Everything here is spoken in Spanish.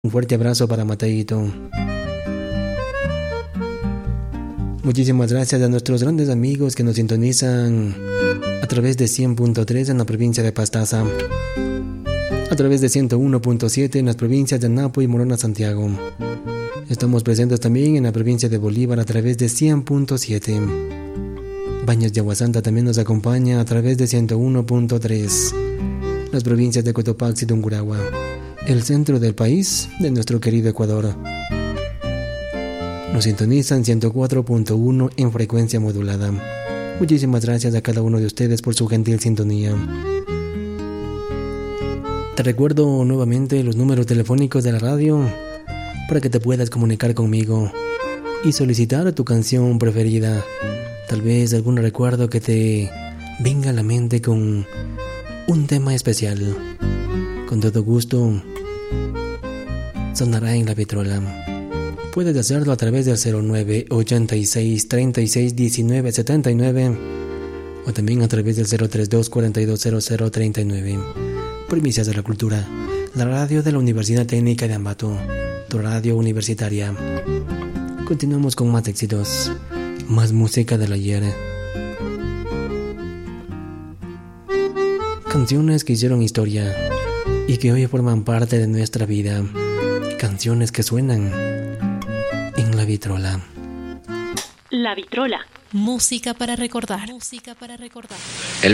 Un fuerte abrazo para Mateito. Muchísimas gracias a nuestros grandes amigos que nos sintonizan a través de 100.3 en la provincia de Pastaza, a través de 101.7 en las provincias de Napo y Morona, Santiago. Estamos presentes también en la provincia de Bolívar a través de 100.7. Baños de Agua Santa también nos acompaña a través de 101.3. Las provincias de Cotopaxi y Tungurahua, el centro del país de nuestro querido Ecuador. Nos sintonizan 104.1 en frecuencia modulada. Muchísimas gracias a cada uno de ustedes por su gentil sintonía. Te recuerdo nuevamente los números telefónicos de la radio para que te puedas comunicar conmigo y solicitar tu canción preferida. Tal vez algún recuerdo que te venga a la mente con un tema especial. Con todo gusto sonará en la vitrola. Puedes hacerlo a través del 09 86 36 19 79 o también a través del 032 42 00 39. Primicias de la Cultura, la radio de la Universidad Técnica de Ambato, tu radio universitaria. Continuamos con más éxitos, más música del ayer. Canciones que hicieron historia y que hoy forman parte de nuestra vida. Canciones que suenan en la vitrola. La vitrola. Música para recordar. Música para recordar.